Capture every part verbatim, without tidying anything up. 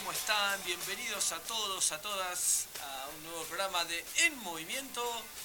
¿Cómo están? Bienvenidos a todos, a todas, a un nuevo programa de En Movimiento.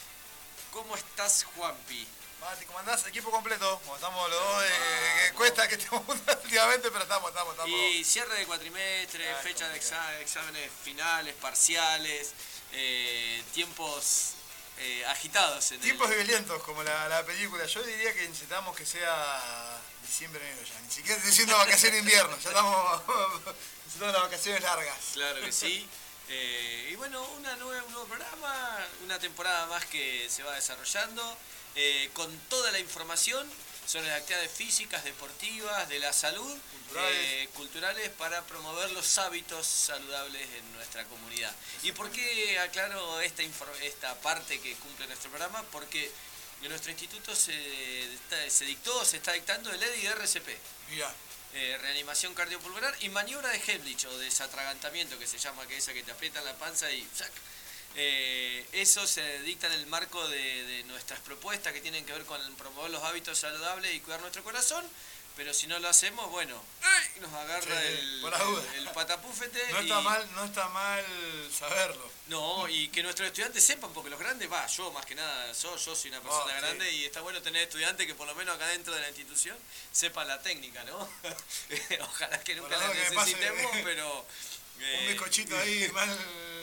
¿Cómo estás, Juanpi? Mati, ¿cómo andás? Equipo completo. Como estamos los dos, eh, que cuesta que estemos juntos últimamente, pero estamos, estamos, estamos. Y cierre de cuatrimestre, Ah, fecha de complicado. exa- exámenes finales, parciales, eh, tiempos eh, agitados. En Tiempos el... violentos, como la, la película. Yo diría que necesitamos que sea diciembre, enero ya. Ni siquiera estoy diciendo vacaciones de invierno. Ya estamos necesitamos las vacaciones largas. Claro que sí. Eh, y bueno, una nueva, un nuevo programa, una temporada más que se va desarrollando, eh, con toda la información sobre las actividades físicas, deportivas, de la salud, Culturales. eh, culturales, para promover los hábitos saludables en nuestra comunidad. ¿Y por qué aclaro esta, infor- esta parte que cumple nuestro programa? Porque en nuestro instituto se, está- se dictó, se está dictando el E D I R C P. Mirá. Eh, reanimación cardiopulmonar y maniobra de Heimlich o desatragantamiento, que se llama, que esa que te aprietan la panza y ¡sac! Eh, eso se dicta en el marco de, de nuestras propuestas que tienen que ver con promover los hábitos saludables y cuidar nuestro corazón, pero si no lo hacemos, bueno, ¡ay! Nos agarra Sí, el, por la duda. el, el patapúfete. No y, está mal, no está mal saberlo. No, y que nuestros estudiantes sepan, porque los grandes, va, yo más que nada, yo, yo soy una persona Oh, sí. grande y está bueno tener estudiantes que por lo menos acá dentro de la institución sepan la técnica, ¿no? Ojalá que nunca Por la la duda que me pase necesitemos, pero... Un eh, bizcochito ahí mal.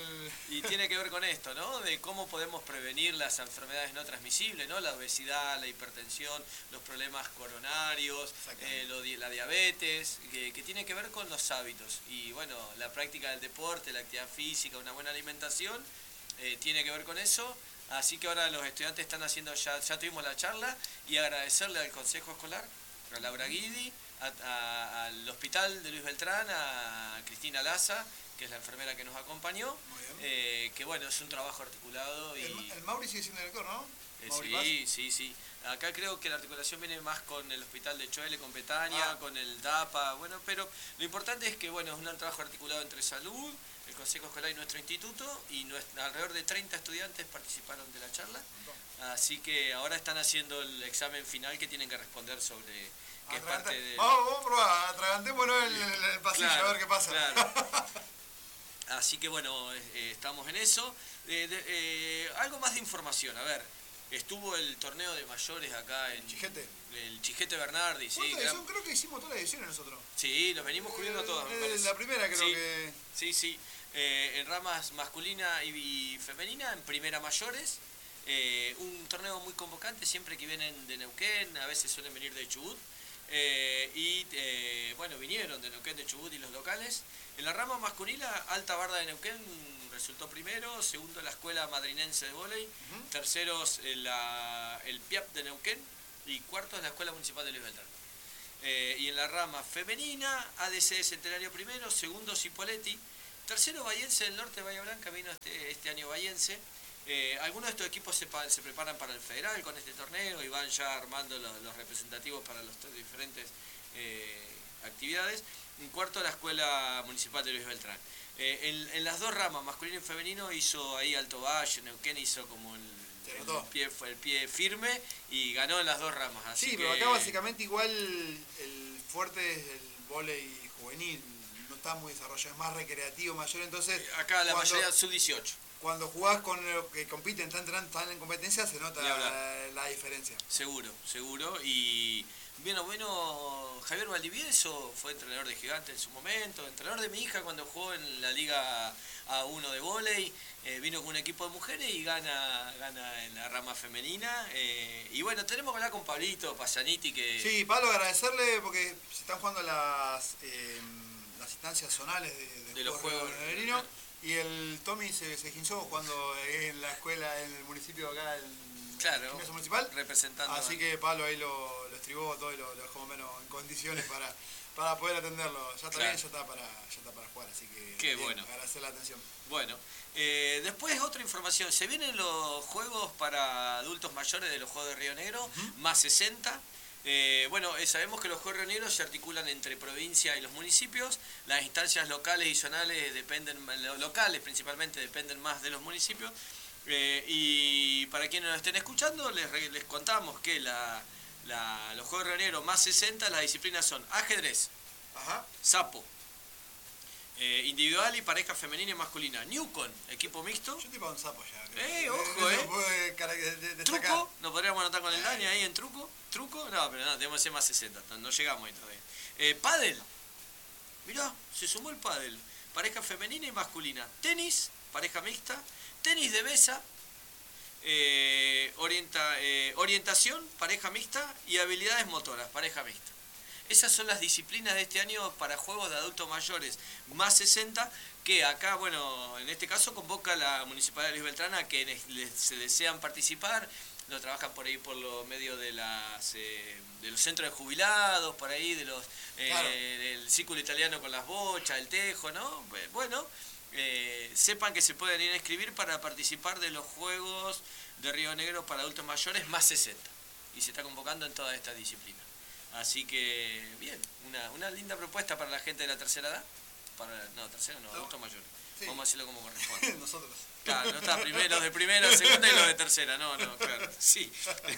Y tiene que ver con esto, ¿no? De cómo podemos prevenir las enfermedades no transmisibles, ¿no? La obesidad, la hipertensión, los problemas coronarios, eh, lo di- la diabetes, que, que tiene que ver con los hábitos. Y bueno, la práctica del deporte, la actividad física, una buena alimentación, eh, tiene que ver con eso. Así que ahora los estudiantes están haciendo, ya, ya tuvimos la charla, y agradecerle al Consejo Escolar, a Laura Guidi, a- a- al Hospital de Luis Beltrán, a Cristina Laza, que es la enfermera que nos acompañó, Muy bien. eh, que bueno, es un trabajo articulado y... El, el Mauri sigue siendo director, ¿no? eh, Mauri sí, sí, sí. Acá creo que la articulación viene más con el Hospital de Choele, con Betania, Ah. con el DAPA, bueno, pero lo importante es que bueno, es un trabajo articulado entre salud, el Consejo Escolar y nuestro instituto, y nuestra- alrededor de treinta estudiantes participaron de la charla, así que ahora están haciendo el examen final que tienen que responder sobre... que es Atraganta- parte de... Vamos, vamos a probar, atragantémonos el, el, el pasillo Claro, a ver qué pasa. claro. Así que bueno, eh, estamos en eso. Eh, de- eh, algo más de información, a ver, estuvo el torneo de mayores acá en Chijete. el Chijete Bernardi, sí, ¿Cuántas gran- edición? Creo que hicimos todas las ediciones nosotros. sí, los venimos cubriendo todos, me Eh, parece. La primera creo Sí. que... Sí, sí, eh, en ramas masculina y femenina, en primera mayores, eh, un torneo muy convocante, siempre que vienen de Neuquén, a veces suelen venir de Chubut, eh, y eh, bueno, vinieron de Neuquén, de Chubut y los locales. En la rama masculina, Alta Barda de Neuquén resultó primero, segundo la Escuela Madrinense de Vóley, Ujú. terceros el, la- el P I A P de Neuquén y cuartos la Escuela Municipal de Luis Beltrán. Eh, y en la rama femenina, A D C de Centenario primero, segundo Cipoletti, tercero Bahiense del Norte de Bahía Blanca, vino este, este año Bahiense. Eh, algunos de estos equipos se, pa- se preparan para el federal con este torneo y van ya armando los, los representativos para las tres diferentes eh, actividades. En cuarto, la Escuela Municipal de Luis Beltrán. Eh, en, en las dos ramas, masculino y femenino, hizo ahí Alto Valle, Neuquén hizo como el, Se el notó. pie, fue el pie firme y ganó en las dos ramas. Así Sí, que, pero acá básicamente igual el fuerte es el vóley juvenil, no está muy desarrollado, es más recreativo, mayor, entonces acá la cuando, mayoría sub dieciocho. cuando jugás con los que compiten, están, entrenando, están en competencia, se nota Ni hablar. la, la diferencia. Seguro, seguro. Y bueno, bueno, Javier Valdivieso fue entrenador de Gigante en su momento, entrenador de mi hija cuando jugó en la Liga A uno de vóley, eh, vino con un equipo de mujeres y gana, gana en la rama femenina. Eh, y bueno, tenemos que hablar con Pablito Pasaniti, que Sí, Pablo, agradecerle porque se están jugando las, eh, las instancias zonales de, de, de los juegos juegos. Neverino, y el Tommy se, se hinchó jugando en la escuela, en el municipio acá, en Claro, el gimnasio municipal. representando. Así que Pablo ahí lo, lo estribó todo y lo, lo dejó más o menos en condiciones para, para poder atenderlo. Ya está Claro. bien, ya está, para, ya está para jugar, así que Qué bien, bueno. agradecer la atención. Bueno, eh, después otra información. Se vienen los juegos para adultos mayores de los Juegos de Río Negro, Uh-huh. más sesenta. Eh, bueno, eh, sabemos que los Juegos de Río Negro se articulan entre provincia y los municipios. Las instancias locales y zonales dependen, lo- locales principalmente, dependen más de los municipios. Eh, y para quienes nos estén escuchando, les, re- les contamos que la, la- los Juegos de Río Negro más sesenta, las disciplinas son ajedrez, Ajá. sapo, Eh, individual y pareja femenina y masculina. Newcon, equipo mixto. Yo estoy para un sapo ya. Eh, ojo, eh. Puede cara- de- de- Truco, ¿nos podríamos anotar con el Dani ahí en truco? ¿Truco? No, pero no, tenemos que ser más sesenta, no llegamos ahí todavía. Eh, pádel. Mirá, se sumó el pádel. Pareja femenina y masculina. Tenis, pareja mixta. Tenis de mesa. Eh, orienta, eh, orientación, pareja mixta. Y habilidades motoras, pareja mixta. Esas son las disciplinas de este año para juegos de adultos mayores más sesenta, que acá, bueno, en este caso convoca la Municipalidad de Luis Beltrán a que les, se desean participar. Lo trabajan por ahí por los medios de las eh, de los centros de jubilados, por ahí, de los eh, claro. del círculo italiano con las bochas, el tejo, ¿no? Bueno, eh, sepan que se pueden ir a inscribir para participar de los Juegos de Río Negro para adultos mayores más sesenta. Y se está convocando en todas estas disciplinas. Así que, bien, una, una linda propuesta para la gente de la tercera edad. Para, no, tercera no, adultos mayores. Sí. Vamos a hacerlo como corresponde. Nosotros. Claro, no está primero, los de primera, segunda y los de tercera. No, no, claro, sí.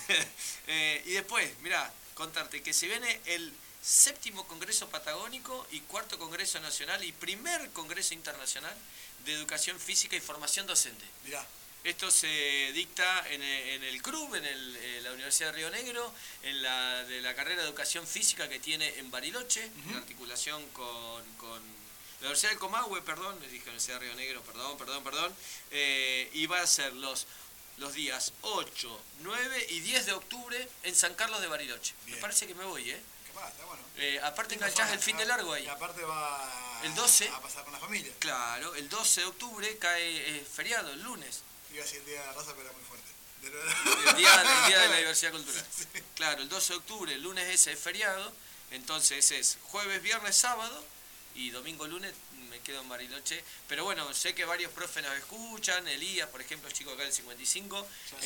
eh, y después, mirá, contarte que se viene el séptimo Congreso Patagónico y cuarto Congreso Nacional y primer Congreso Internacional de Educación Física y Formación Docente. Mirá. Esto se dicta en el, en el C R U B, en, el, en la Universidad de Río Negro, en la de la carrera de Educación Física que tiene en Bariloche, uh-huh. en articulación con, con la Universidad del Comahue, perdón, les dije Universidad de Río Negro, perdón, perdón, perdón, eh, y va a ser los, los días ocho, nueve y diez de octubre en San Carlos de Bariloche. Bien. Me parece que me voy, ¿eh? Va, está bueno. Eh, aparte enganchás el fin de largo ahí. Y aparte va el doce, a pasar con la familia. Claro, el doce de octubre cae eh, feriado, el lunes. Iba a decir el día de la raza, pero era muy fuerte. El día, el día de la diversidad cultural. Sí. Claro, el doce de octubre, el lunes ese es feriado, entonces es jueves, viernes, sábado y domingo, lunes me quedo en Bariloche. Pero bueno, sé que varios profes nos escuchan, Elías, por ejemplo, el chico acá del cincuenta y cinco,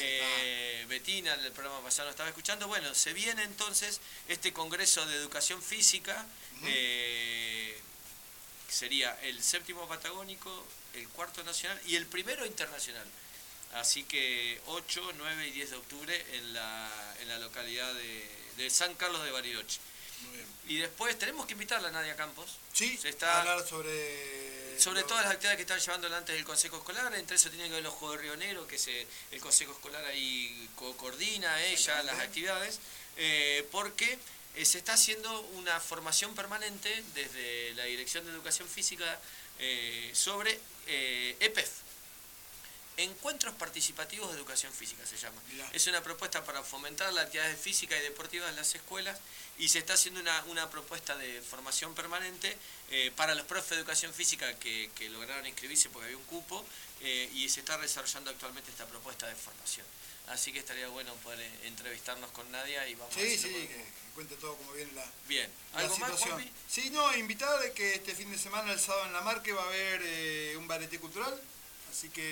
eh, Betina, en el programa pasado nos estaba escuchando. Bueno, se viene entonces este Congreso de Educación Física, uh-huh. eh, sería el séptimo patagónico, el cuarto nacional y el primero internacional. Así que ocho, nueve y diez de octubre en la, en la localidad de, de San Carlos de Bariloche. Muy bien. Y después tenemos que invitarla a Nadia Campos. Sí, se está, hablar sobre... Sobre lo... todas las actividades que están llevando adelante del Consejo Escolar. Entre eso tienen que ver los Juegos de Río Negro, que se, el Consejo Escolar ahí co coordina ella las actividades, eh, porque eh, se está haciendo una formación permanente desde la Dirección de Educación Física eh, sobre eh, E P E F. Encuentros Participativos de Educación Física se llama. Mirá. Es una propuesta para fomentar la actividad física y deportiva en las escuelas y se está haciendo una, una propuesta de formación permanente eh, para los profes de Educación Física que, que lograron inscribirse porque había un cupo eh, y se está desarrollando actualmente esta propuesta de formación. Así que estaría bueno poder eh, entrevistarnos con Nadia y vamos sí, a ver si sí, podemos... que, que cuente todo cómo viene la, Bien. la ¿Algo situación. más, Juanpi? Sí, no, invitar que este fin de semana, el sábado en La Marque, va a haber eh, un bareté cultural, así que